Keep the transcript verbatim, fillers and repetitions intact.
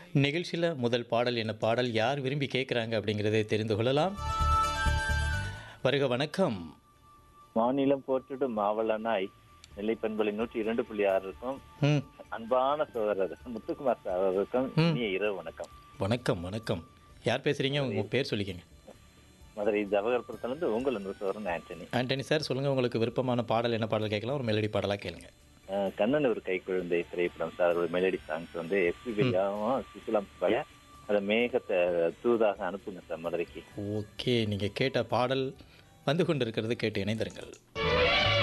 நிகழ்ச்சியில் முதல் பாடல் என்ன பாடல் யார் விரும்பி கேட்குறாங்க அப்படிங்கிறதை தெரிந்து கொள்ளலாம். வருக வணக்கம். மாநிலம் போட்டுட்டு மாவளனாய் நெல்லை பண்பலை நூற்றி இரண்டு புள்ளி ஆறு இருக்கும் ம் அன்பான சோதரர் முத்துக்குமார் சார் அவருக்கும் ம். இனிய இரவு வணக்கம். வணக்கம் வணக்கம். யார் பேசுகிறீங்க? உங்கள் பேர் சொல்லிக்கங்க. மதுரை ஜவஹர்புரத்திலிருந்து உங்கள் அன்பு சோதரன் ஆண்டனி. ஆண்டனி சார் சொல்லுங்கள், உங்களுக்கு விருப்பமான பாடல் என்ன பாடல் கேட்கலாம்? ஒரு மெலடி பாடலாக கேளுங்க. அஹ், கண்ணன் ஒரு கை குழந்தை திரைப்படம் சார். ஒரு மெலடி சாங்ஸ் வந்து எஸ்பிபியாவும் சுசிலாம் பையன் அதை மேகத்தை தூதாக அனுப்புங்க சார் மதுரைக்கு. ஓகே, நீங்கள் கேட்ட பாடல் வந்து கொண்டிருக்கிறது, கேட்டு இணைந்திருங்கள்.